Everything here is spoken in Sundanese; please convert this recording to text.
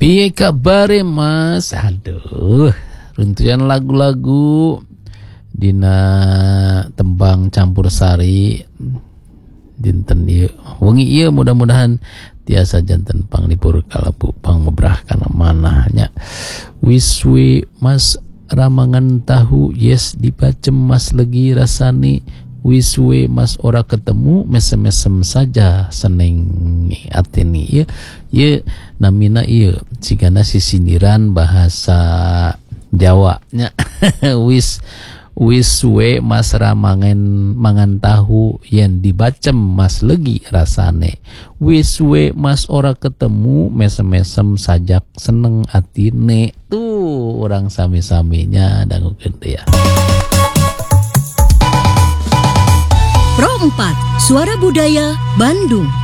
Piye kabare Mas? Aduh, runtuyan lagu-lagu dina tembang campur sari dinten ieu. Wengi ieu mudah-mudahan tiasa janten panglipur kalabu pangmebrah kana manahnya. Wiswe Mas ramangan tahu yes dipacem Mas legi rasani. Wiswe Mas ora ketemu mesem-mesem saja seneng atini ieu. Ieu namina ieu sigana sisindiran bahasa Jawa nya. Wiswe Mas mangan tahu yen dibacem Mas legi rasane. Wiswe Mas ora ketemu mesem-mesem sajak seneng atine. Tuh orang sami-saminya dangukeun teh ya. Pro 4 Suara Budaya Bandung.